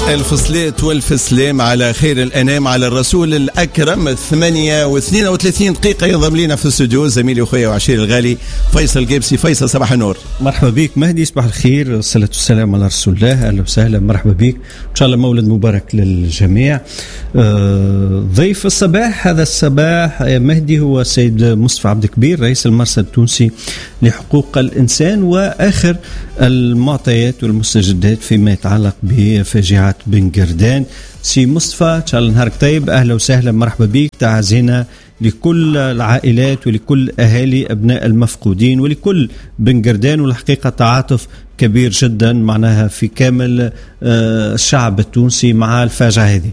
ألف صلاة والف سلام على خير الأنام على الرسول الأكرم. 8:32 دقيقة ينضم لنا في الاستوديو زميلي وخويا وعشيري الغالي فيصل قابسي. فيصل صباح النور. مرحبا بك مهدي، صباح الخير والصلاة والسلام على رسول الله. أهلا وسهلا، مرحبا بك، إن شاء الله مولد مبارك للجميع. ضيف الصباح هذا الصباح مهدي هو السيد مصطفى عبد الكبير، رئيس المرصد التونسي لحقوق الإنسان وآخر المعطيات والمستجدات فيما يتعلق بفاجعة بن قردان. سي مصطفى إن شاء الله نهارك طيب، أهلا وسهلا، مرحبا بك. تعزينا لكل العائلات ولكل أهالي أبناء المفقودين ولكل بن قردان، والحقيقة تعاطف كبير جدا معناها في كامل الشعب التونسي مع الفاجعة هذه.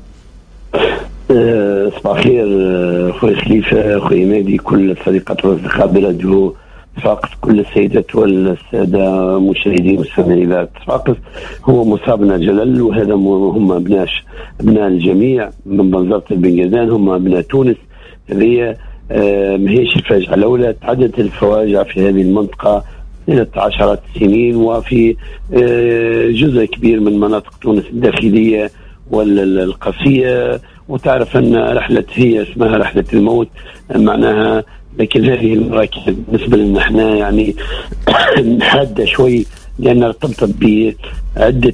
صباح الخير أخوي خليفة، أخوي مهدي، كل الصديقات والأصدقاء براديو صفاقس، كل السيدات والسادة مشاهدين والسامعين صفاقس. هو مصابنا جلل، وهذا هم أبناء الجميع من منظرة بن قردان، هم أبناء تونس. هذه ماهيش الفاجعة الأولى، تعددت الفواجع في هذه المنطقة من عشرات السنين، وفي جزء كبير من مناطق تونس الداخلية والقصية. وتعرف أن رحلة هي اسمها رحلة الموت معناها، لكن هذه المرة كانت بالنسبة لنا احنا يعني حادة شوي، لأن ارتبطت بعدة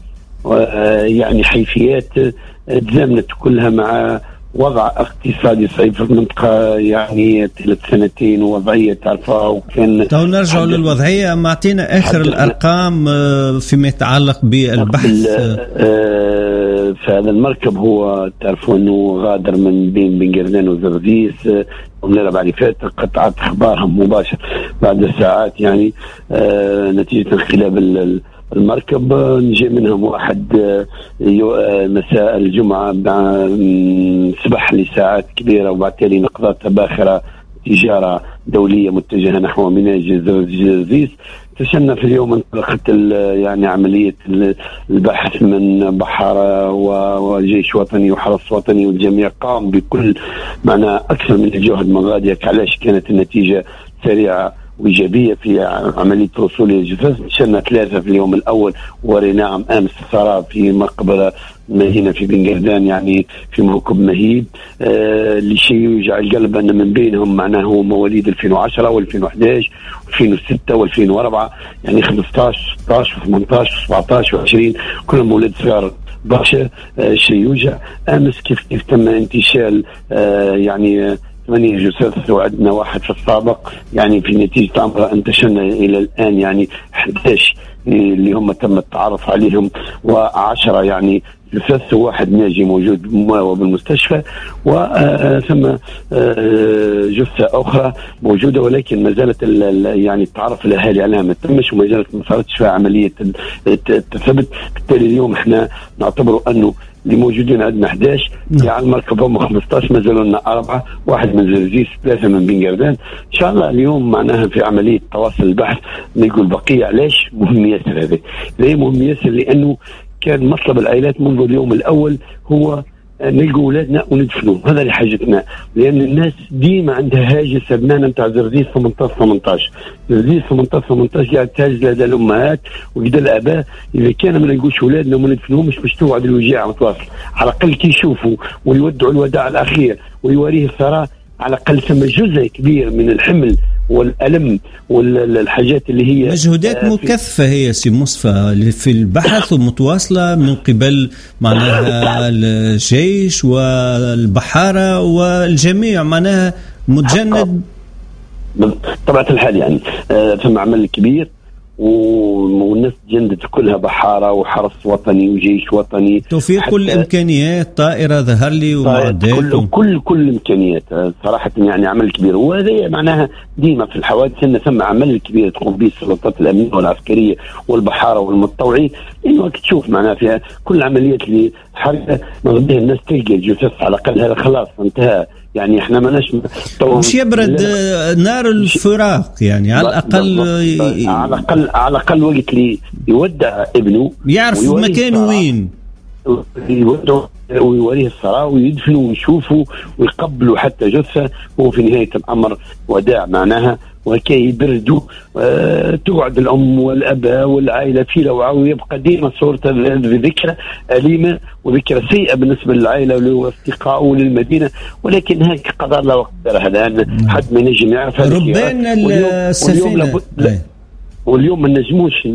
يعني حيثيات تزامنت كلها مع وضع اقتصادي صعيب في المنطقة يعني 3 سنتين، ووضعية تعرفها. وكان تو نرجع للوضعية، ما اعطينا آخر الأرقام فيما يتعلق بالبحث. فهذا المركب هو تعرفوا أنه غادر من بين بن قردان وزرزيس من 4 فات، قطعت أخبارهم مباشر بعد ساعات يعني نتيجة انقلاب المركب. نجي منهم واحد مساء الجمعة سبح لساعات كبيرة، وبالتالي نقضات باخرة تجارة دولية متجهة نحو ميناء زرزيس. تشنى في اليوم انطلقت يعني عملية البحث من بحارة وجيش وطني وحرس وطني، والجميع قام بكل معنى أكثر من الجهد من غاديك. علاش كانت النتيجة سريعة وإيجابية في عملية وصول الجثث؟ شنا 3 في اليوم الأول، وريناهم أمس صار في مقبرة هنا في بن قردان يعني في موكب مهيب. لشيء يوجع القلب أن من بينهم معناه هو مواليد 2010 و2011 و2006 و2004، يعني 15 16 و18 و17 و20، كلهم مولد صغار برشا. شيء يوجع. أمس كيف تم انتشال يعني 8 جثث، وعندنا واحد في السابق يعني في نتيجة أمر انتشلنا إلى الآن يعني 11 اللي هم تم التعرف عليهم، و10 يعني جثث، وواحد ناجي موجود مواوى بالمستشفى، وثم جثة أخرى موجودة ولكن ما زالت يعني التعرف الأهالي عليها ما تمش، وما زالت ما صارتش فيها عملية التثبت. بالتالي اليوم احنا نعتبر أنه اللي موجودين عندنا 11 على المركب هم 15، ما زالوا لنا 4، واحد من زرزيس، 3 من بن قردان. ان شاء الله اليوم معناها في عمليه تواصل البحث نقول بقيه. علاش مهم ياسر هذا؟ ليه مهم ياسر؟ لانه كان مطلب العائلات منذ اليوم الاول هو نلقوا اولادنا وندفنوهم، هذا اللي حاجتنا، لان الناس ديما عندها هاجس ابنائنا نتاع زرزيس 18 زرزيس 18 قاعد تهاجس لدى الامهات وكذا الاباء. اذا كان ما نلقوش اولادنا وما ندفنوهمش باش توعد الوجاعه متواصل، على الاقل كي يشوفوا ويودعوا الوداع الاخير ويوريه الثراء، على الأقل ثم جزء كبير من الحمل والألم والحاجات اللي هي مجهودات مكثفة هي سي مصطفى في البحث ومتواصلة من قبل معناها الجيش والبحارة والجميع معناها متجند طبعا الحال يعني ثم عمل كبير، والناس جندت كلها بحارة وحرس وطني وجيش وطني، توفير كل الإمكانيات، طائرة ظهر لي ومعدات كل الإمكانيات صراحة يعني عمل كبير. وهذا معناها ديما في الحوادث إن ثم عمل كبير تقوم به السلطات الأمنية والعسكرية والبحارة والمتطوعين، إنه تشوف معناها فيها كل عمليات اللي حركة نغذيها الناس تلقى الجثث على الأقل، هذا خلاص انتهى. يعني احنا ما ناش مش يبرد نار الفراق يعني على الأقل على الأقل وقت اللي يودع ابنه يعرف مكانه وين، يودعوا ويوريه الصراع ويدفنوا ويشوفوا ويقبلوا حتى جثة، هو في نهاية الأمر وداع معناها. وكي يبردوا. تقعد الأم والأب والعائلة في لوعة، ويبقى ديما صورة ذكرى أليمة وذكرى سيئة بالنسبة للعائلة والاصدقاء وللمدينة، ولكن هيك قدر الله وقدرها، لأن حد ما نجم يعرف هذا الشيء. واليوم ما نجموش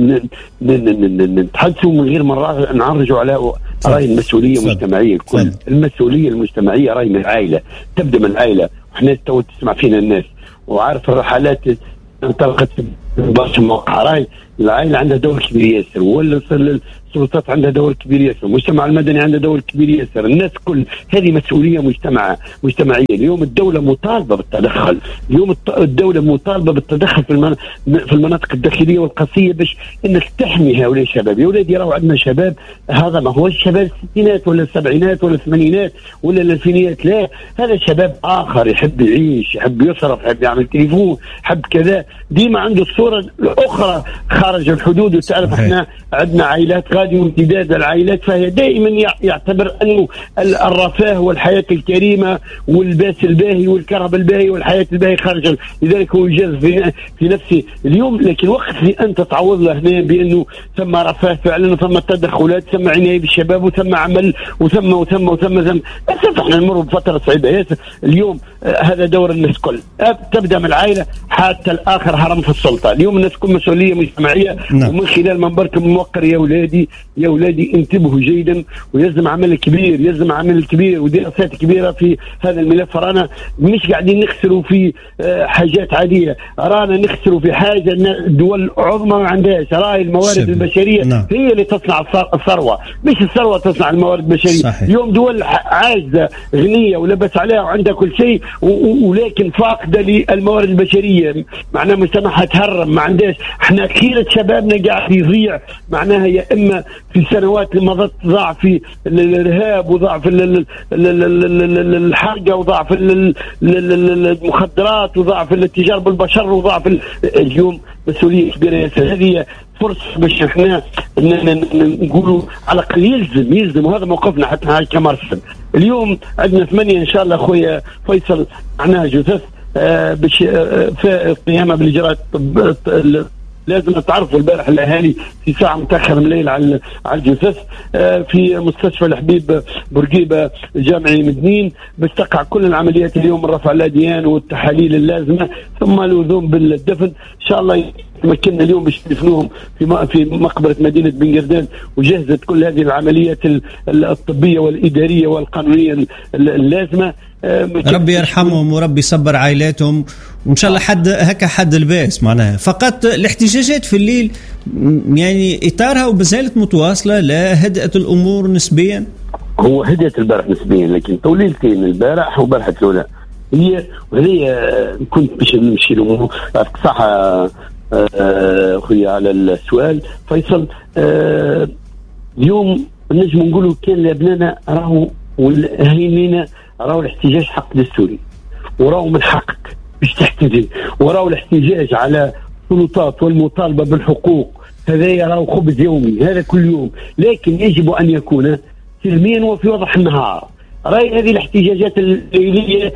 نتحدثوا من غير ما نعرجوا على رأي المسؤولية المجتمعية. الكل المسؤولية المجتمعية رأي من العائلة، تبدأ من العائلة. وإحنا تو تسمع فينا الناس وعارف الرحلات انطلقت في مواقع رأي. العائلة عندها دور كبير ياسر، ولا السلطات عندها دور كبير ياسر، المجتمع المدني عنده دور كبير ياسر، الناس كل هذه مسؤولية مجتمعية. اليوم الدولة مطالبة بالتدخل، اليوم الدولة مطالبة بالتدخل في المناطق الداخلية والقاسية باش انك تحمي هؤلاء الشباب. يا ولادي راهو عندنا شباب، هذا ما هو الشباب الستينات ولا السبعينات ولا الثمانينات ولا الألفينيات، لا، هذا شباب آخر يحب يعيش، يحب يصرف، يحب يعمل تليفون، يحب كذا، ديما عنده الصورة الأخرى خارج الحدود. وتعرف احنا عندنا عائلات غادي وامتداد العائلات، فهي دائما يعتبر انه الرفاه والحياه الكريمه واللباس الباهي والكرب الباهي والحياه الباهي خارج، لذلك هو يجاز في نفسه اليوم. لكن وقت اللي انت تعوض له هنا بانه ثم رفاه فعلا وثم تدخلات ثم عنايه بالشباب وثم عمل وثم وثم وثم ثم، بس احنا نمر بفتره صعيبه. اليوم هذا دور الناس كل، تبدا من العائله حتى الاخر هرم في السلطه. اليوم الناس كل مسؤوليه مجتمعيه. ومن خلال منبركم موقر يا ولادي انتبهوا جيدا، ويلزم عمل كبير ودراسات كبيرة في هذا الملف. رانا مش قاعدين نخسروا في حاجات عادية، رانا نخسروا في حاجة الدول عظمى ما عندهاش. راي الموارد البشرية هي اللي تصنع الثروة، مش الثروة تصنع الموارد البشرية. اليوم دول عاجزة غنية ولبس عليها وعندها كل شيء، ولكن فاقدة للموارد البشرية، معناها مجتمعها تهرم، ما عندهاش. احنا خيرة شبابنا قاعد يضيع، معناها يا اما في السنوات اللي مضت ضاع في الارهاب، وضاع في الحرقه، وضاع في المخدرات، وضاع في الاتجار بالبشر، وضاع في اليوم مسؤوليه كبيره. هذه فرصه باش احنا نقولوا على الاقل يلزم، وهذا موقفنا حتى كمرسل. اليوم عندنا 8 ان شاء الله اخويا فيصل معناها جثث باش في القيامه بالاجراءات لازم تعرفوا. البارح الاهالي في ساعه متاخره من الليل على الجثث في مستشفى الحبيب بورقيبه الجامعي مدنين، باش تقع كل العمليات اليوم من رفع الاديان والتحاليل اللازمه، ثم الوذوم بالدفن ان شاء الله. تمكننا اليوم باش ندفنوهم في مقبره مدينه بن قردان، وجهزت كل هذه العمليات الطبيه والاداريه والقانونيه اللازمه. ربي يرحمهم وربي يصبر عائلاتهم، وان شاء الله حد الباس. معناها فقط الاحتجاجات في الليل يعني اطارها وبزالت متواصله، لا هدأت الامور نسبيا. هو هدأت البارح نسبيا، لكن طوليلتين البارح وبارحه الاولى وهذه كنت باش نمشي له صح اخويا على السؤال فيصل. اليوم نجم نقولوا كان لابننا راهو والاهالينا راهو الاحتجاج حق دستوري، وراهو من حقك باش تحتجج، وراهو الاحتجاج على السلطات والمطالبه بالحقوق، هذا راهو خبز يومي، هذا كل يوم، لكن يجب ان يكون سلميا وفي وضح النهار. راهي هذه الاحتجاجات الليليه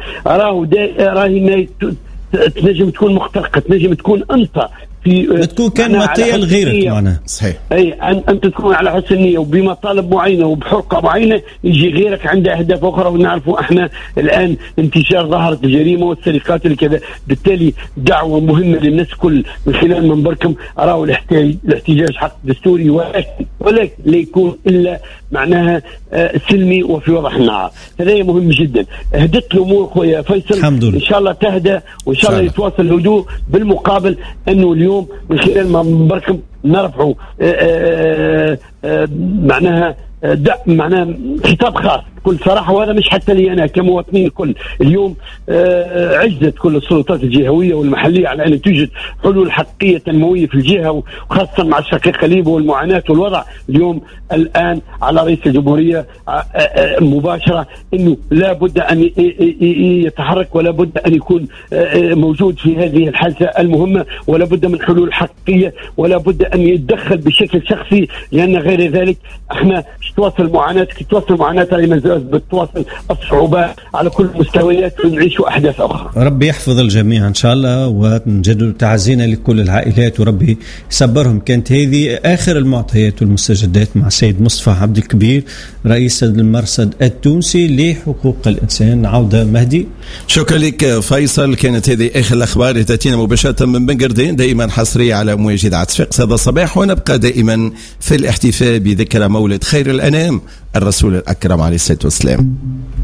راهي تنجم تكون مخترقه، تنجم تكون انت في تكون كان مطيع لغيرك معناها. صحيح. اي انت تكون على حسن نيه وبمطالب معينه وبحرقه معينه، يجي غيرك عنده اهداف اخرى. ونعرفوا احنا الان انتشار ظاهره الجريمه والسرقات الكذا، بالتالي دعوه مهمه للناس كل من خلال منبركم. اراه الاحتجاج حق دستوري، ولكن لا يكون الا معناها سلمي وفي وضح النهار. هذا مهم جدا. هدت الامور خويا فيصل ان شاء الله تهدى، وان شاء الله يتواصل الهدوء. بالمقابل انه اليوم من خلال منبركم نرفعوا معناها خطاب خاص بكل صراحة، وهذا مش حتى لي أنا كمواطنين الكل. اليوم عجزت كل السلطات الجهوية والمحلية على أن توجد حلول حقيقية تنموية في الجهة، وخاصة مع الشقيقة ليبيا والمعاناة والوضع. اليوم الآن على رئيس الجمهورية مباشرة أنه لا بد أن يتحرك، ولا بد أن يكون موجود في هذه الحادثة المهمة، ولا بد من حلول حقيقية، ولا بد أن يتدخل بشكل شخصي، لأن غير ذلك احنا تواصل معاناتك، تواصل معاناتها لمن بتواصل الصعوبات على كل المستويات، ونعيشوا أحداث أخرى. ربي يحفظ الجميع إن شاء الله، ونجدد تعزينا لكل العائلات وربي يصبرهم. كانت هذه آخر المعطيات والمستجدات مع السيد مصطفى عبد الكبير رئيس المرصد التونسي لحقوق الإنسان. عودة مهدي. شكرا لك فيصل، كانت هذه آخر الأخبار تأتينا مباشرة من بنقردين، دائما حصرية على مواجهة إذاعة صفاقس هذا الصباح، ونبقى دائما في الاحتفاء بذكرى مولد خير الأنام الرسول الأكرم عليه الصلاة والسلام.